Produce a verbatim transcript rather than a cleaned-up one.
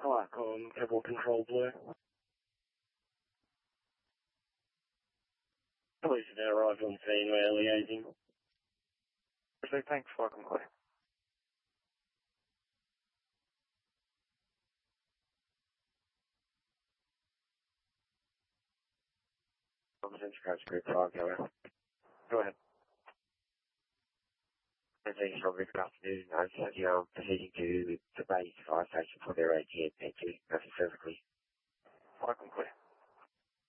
Qualcomm, Cable Control Blue. Police have now arrived on scene, we're liaising. So thanks, Qualcomm Clear. Central Coast Group five, go ahead. Go ahead. Thanks for good afternoon. I just you know, proceeding to the base fire station for their A T M. Thank you. That's perfectly. Qualcomm Clear.